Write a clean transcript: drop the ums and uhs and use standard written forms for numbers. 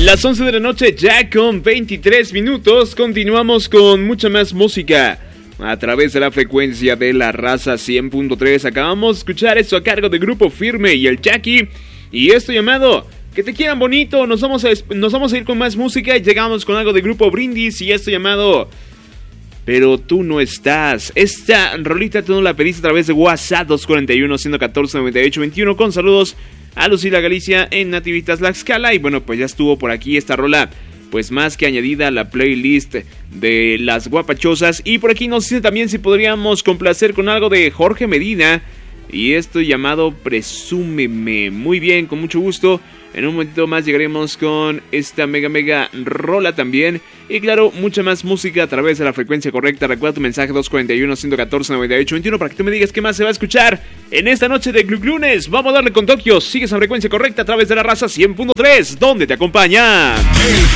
Las 11 de la noche ya con 23 minutos. Continuamos con mucha más música a través de la frecuencia de La Raza 100.3. Acabamos de escuchar esto a cargo de Grupo Firme y el Jackie. Y esto llamado Que te quieran bonito. Nos vamos a ir con más música y llegamos con algo de Grupo Brindis y esto llamado Pero tú no estás. Esta rolita tú no la pediste a través de WhatsApp 241-114-9821 con saludos a Lucila Galicia en Nativitas Tlaxcala. Y bueno, pues ya estuvo por aquí esta rola, pues más que añadida a la playlist de las guapachosas. Y por aquí nos dice también si podríamos complacer con algo de Jorge Medina y esto llamado Presúmeme. Muy bien, con mucho gusto. En un momentito más llegaremos con esta mega rola también. Y claro, mucha más música a través de la frecuencia correcta. Recuerda tu mensaje 241-114-9821 para que tú me digas qué más se va a escuchar en esta noche de Club Lunes. Vamos a darle con Tokio. Sigues a frecuencia correcta a través de La Raza 100.3, donde te acompaña